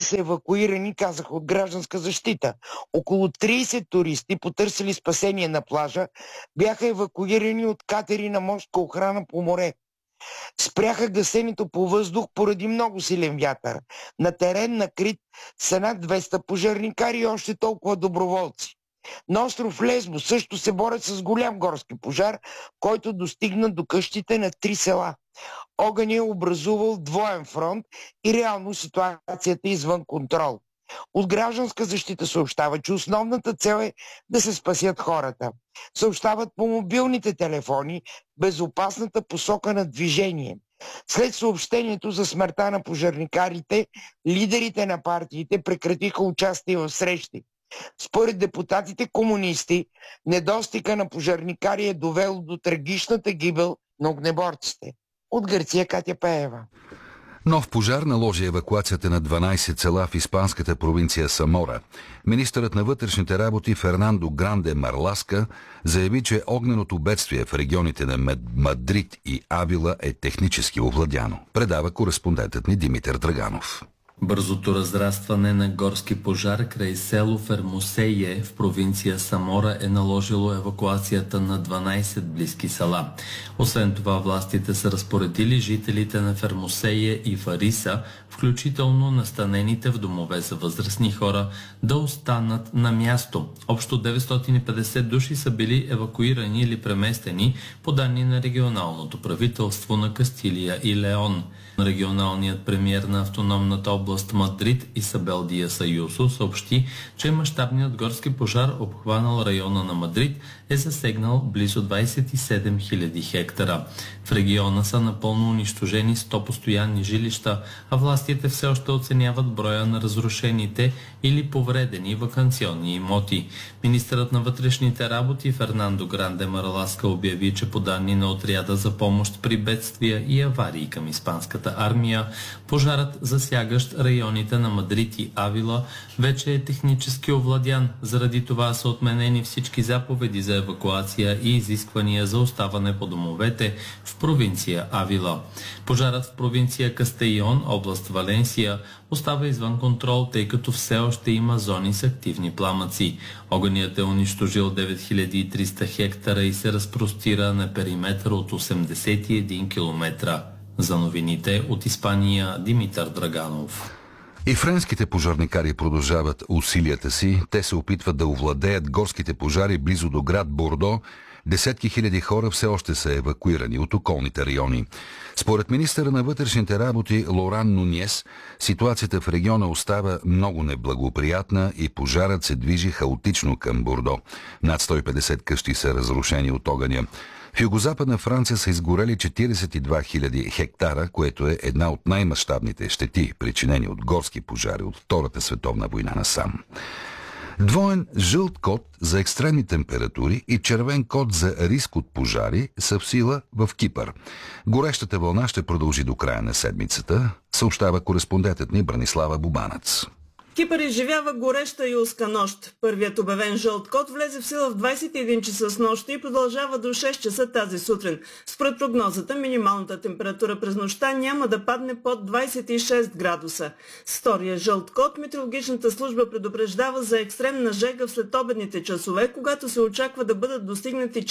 са евакуирани, казаха от Гражданска защита. Около 30 туристи, потърсили спасение на плажа, бяха евакуирани от катери на морска охрана по море. Спряха гасенето по въздух поради много силен вятър. На терен накрит са над 200 пожарникари и още толкова доброволци. На остров Лесбо също се борят с голям горски пожар, който достигна до къщите на 3 села. Огън е образувал двоен фронт и реално ситуацията е извън контрол. От Гражданска защита съобщава, че основната цел е да се спасят хората. Съобщават по мобилните телефони безопасната посока на движение. След съобщението за смъртта на пожарникарите, лидерите на партиите прекратиха участие в срещи. Според депутатите комунисти, недостига на пожарникари е довело до трагичната гибел на огнеборците. От Гърция Катя Пеева. Нов пожар наложи евакуацията на 12 села в испанската провинция Самора. Министърът на вътрешните работи Фернандо Гранде Марласка заяви, че огненото бедствие в регионите на Мадрид и Авила е технически овладяно. Предава кореспондентът ни Димитър Драганов. Бързото разрастване на горски пожар край село Фермосее в провинция Самора е наложило евакуацията на 12 близки села. Освен това, властите са разпоредили жителите на Фермосее и Фариса, включително настанените в домове за възрастни хора, да останат на място. Общо 950 души са били евакуирани или преместени по данни на регионалното правителство на Кастилия и Леон. Регионалният премиер на автономната област Мадрид Исабел Диас Аюсо съобщи, че мащабният горски пожар, обхванал района на Мадрид, е засегнал близо 27 000 хектара. В региона са напълно унищожени 100 постоянни жилища, а властите все още оценяват броя на разрушените или повредени ваканционни имоти. Министърът на вътрешните работи Фернандо Гранде Марласка обяви, че по данни на отряда за помощ при бедствия и аварии към испанската армия, пожарът, засягащ районите на Мадрид и Авила, вече е технически овладян. Заради това са отменени всички заповеди за евакуация и изисквания за оставане по домовете в провинция Авила. Пожарът в провинция Кастейон, област Валенсия, остава извън контрол, тъй като все още има зони с активни пламъци. Огънят е унищожил 9300 хектара и се разпростира на периметър от 81 км. За новините от Испания, Димитър Драганов. И френските пожарникари продължават усилията си. Те се опитват да овладеят горските пожари близо до град Бордо. Десетки хиляди хора все още са евакуирани от околните райони. Според министъра на вътрешните работи Лоран Нуньес, ситуацията в региона остава много неблагоприятна и пожарът се движи хаотично към Бордо. Над 150 къщи са разрушени от огъня. В югозападна Франция са изгорели 42 000 хектара, което е една от най-мащабните щети, причинени от горски пожари от Втората световна война насам. Двоен жълт код за екстремни температури и червен код за риск от пожари са в сила в Кипър. Горещата вълна ще продължи до края на седмицата, съобщава кореспондентът ни Бранислава Бубанец. Кипър изживява гореща юлска нощ. Първият обявен жълт код влезе в сила в 21 часа с нощта и продължава до 6 часа тази сутрин. Според прогнозата, минималната температура през нощта няма да падне под 26 градуса. С втория жълт код метеорологичната служба предупреждава за екстремна жега в следобедните часове, когато се очаква да бъдат достигнати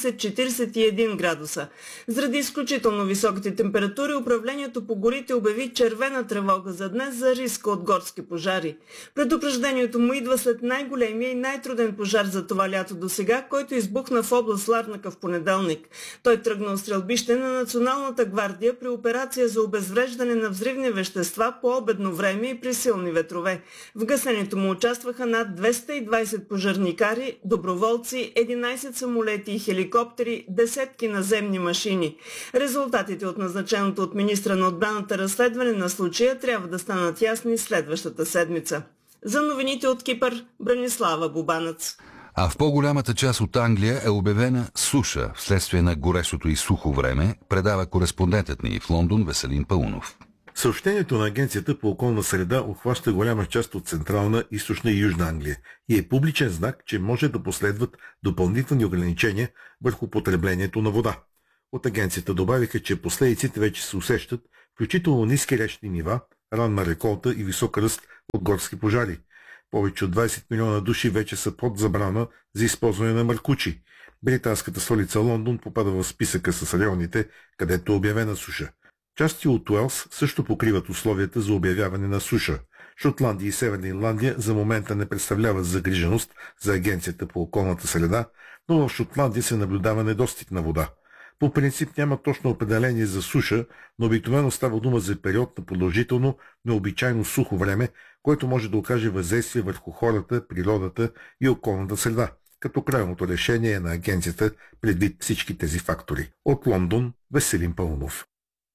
40-41 градуса. Заради изключително високите температури, управлението по горите обяви червена тревога за днес за риска от горски пожари. Предупреждението му идва след най-големия и най-труден пожар за това лято до сега, който избухна в област Ларнака в понеделник. Той тръгна от стрелбище на Националната гвардия при операция за обезвреждане на взривни вещества по обедно време и при силни ветрове. В гасенето му участваха над 220 пожарникари, доброволци, 11 самолети и хеликоптери, десетки наземни машини. Резултатите от назначеното от министра на отбраната разследване на случая трябва да станат ясни следващата седмица. За новините от Кипър, Бранислава Бубанец. А в по-голямата част от Англия е обявена суша вследствие на горещото и сухо време, предава кореспондентът ни в Лондон Веселин Паунов. Съобщението на Агенцията по околна среда обхваща голяма част от Централна, Източна и Южна Англия и е публичен знак, че може да последват допълнителни ограничения върху потреблението на вода. От агенцията добавиха, че последиците вече се усещат, включително ниски речни нива, ранна реколта и висок ръст от горски пожари. Повече от 20 милиона души вече са под забрана за използване на маркучи. Британската столица Лондон попада в списъка с районите, където е обявена суша. Части от Уелс също покриват условията за обявяване на суша. Шотландия и Северна Ирландия за момента не представляват загриженост за Агенцията по околната среда, но в Шотландия се наблюдава недостиг на вода. По принцип няма точно определение за суша, но обикновено става дума за период на продължително, необичайно сухо време, което може да окаже въздействие върху хората, природата и околната среда, като крайното решение е на агенцията предвид всички тези фактори. От Лондон, Веселин Паунов.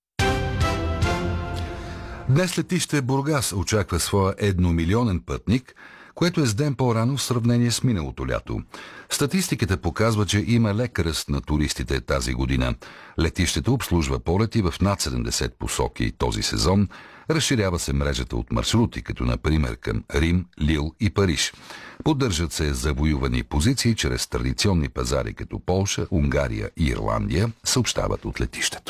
Днес летище Бургас очаква своя 1-милионен пътник, което е с ден по-рано в сравнение с миналото лято. Статистиката показва, че има лек ръст на туристите тази година. Летището обслужва полети в над 70 посоки този сезон. Разширява се мрежата от маршрути, като например към Рим, Лил и Париж. Поддържат се завоювани позиции чрез традиционни пазари като Полша, Унгария и Ирландия, съобщават от летището.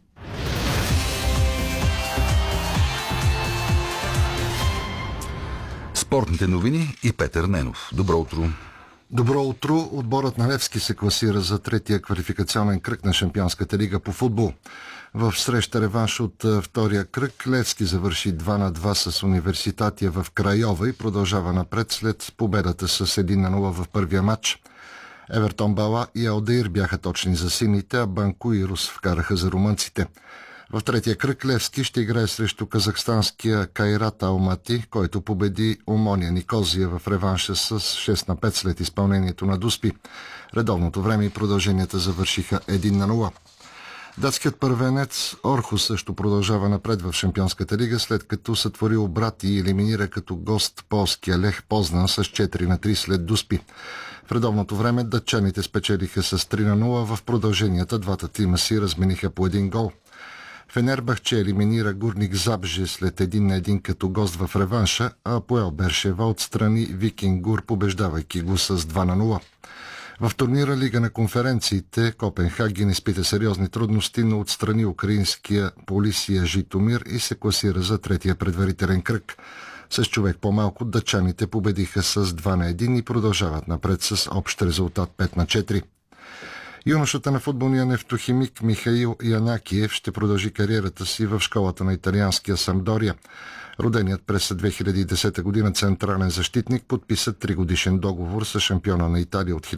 Спортните новини и Петър Ненов. Добро утро. Добро утро. Отборът на Левски се класира за третия квалификационен кръг на Шампионската лига по футбол. В среща реванш от втория кръг Левски завърши 2-2 с Университатия в Крайова и продължава напред след победата с 1-0 в първия матч. Евертон Бала и Алдеир бяха точни за сините, а Банку и Рус вкараха за румънците. В третия кръг Левски ще играе срещу казахстанския Кайрат Алмати, който победи Омония Никозия в реванша с 6-5 след изпълнението на Дуспи. Редовното време и продълженията завършиха 1-0. Датският първенец Орхус също продължава напред в Шампионската лига, след като сътвори обрат и елиминира като гост полския Лех Познан с 4-3 след Дуспи. В редовното време датчаните спечелиха с 3-0, в продълженията двата тима си размениха по един гол. Фенербахче елиминира Гурник Забже след 1-1 като гост в реванша, а Апоел Бершева отстрани Викингур, побеждавайки го с 2-0. В турнира Лига на конференциите Копенхаген изпита сериозни трудности, но отстрани украинския Полисия Житомир и се класира за третия предварителен кръг. С човек по-малко датчаните победиха с 2-1 и продължават напред с общ резултат 5-4. Юношата на футболния нефтохимик Михаил Янакиев ще продължи кариерата си в школата на италианския Самдория. Роденият през 2010 година централен защитник подписа 3-годишен договор с шампиона на Италия от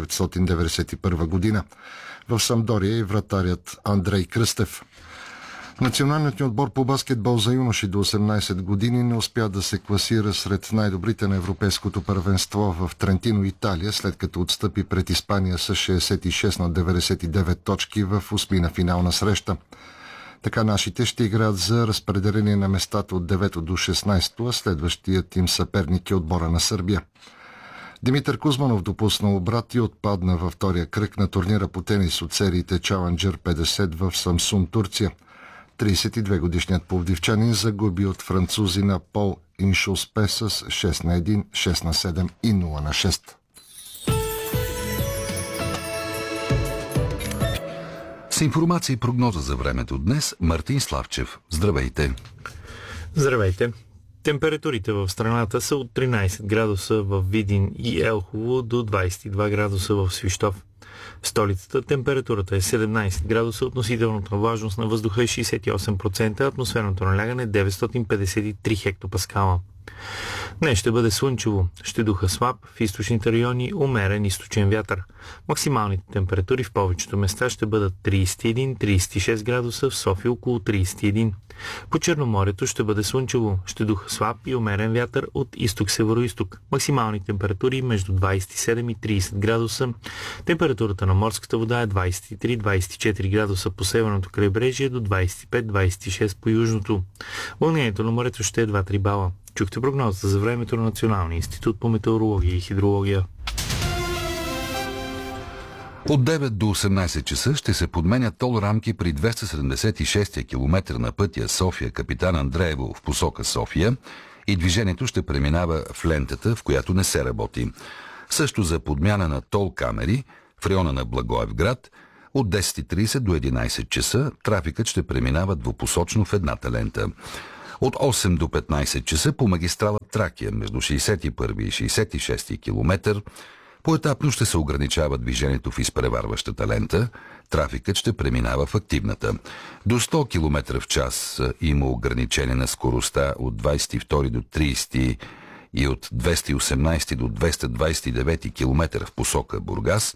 1991 година. В Самдория и вратарят Андрей Кръстев. Националният ни отбор по баскетбол за юноши до 18 години не успя да се класира сред най-добрите на европейското първенство в Трентино, Италия, след като отстъпи пред Испания с 66-99 точки в осмина финална среща. Така нашите ще играят за разпределение на местата от 9 до 16, а следващият им съперник е отбора на Сърбия. Димитър Кузманов допусна обрат и отпадна във втория кръг на турнира по тенис от сериите Challenger 50 в Самсун, Турция. 32-годишният пловдивчанин загуби от французина Пол Иншулспе с 6-1, 6-7 и 0-6. С информация и прогноза за времето днес Мартин Славчев. Здравейте! Здравейте! Температурите в страната са от 13 градуса в Видин и Елхово до 22 градуса в Свищов. В столицата температурата е 17 градуса, относителната влажност на въздуха е 68%, атмосферното налягане е 953 хектопаскала. Днес ще бъде слънчево, ще духа слаб, в източните райони умерен източен вятър. Максималните температури в повечето места ще бъдат 31-36 градуса, в София около 31. По Черноморието ще бъде слънчево, ще духа слаб и умерен вятър от изток-североизток. Максимални температури между 27 и 30 градуса. Температурата на морската вода е 23-24 градуса по северното крайбрежие до 25-26 по южното. Вълнението на морето ще е 2-3 бала. Чухте прогнозата за времето на Националния институт по метеорология и хидрология. От 9 до 18 часа ще се подменят тол рамки при 276 км на пътя София Капитан Андреево в посока София и движението ще преминава в лентата, в която не се работи. Също за подмяна на тол камери в района на Благоевград от 10:30 до 11 часа трафикът ще преминава двупосочно в едната лента. От 8 до 15 часа по магистрала Тракия между 61 и 66 километър поетапно ще се ограничава движението в изпреварващата лента, трафикът ще преминава в активната. До 100 км в час има ограничение на скоростта от 22 до 30 и от 218 до 229 км в посока Бургас,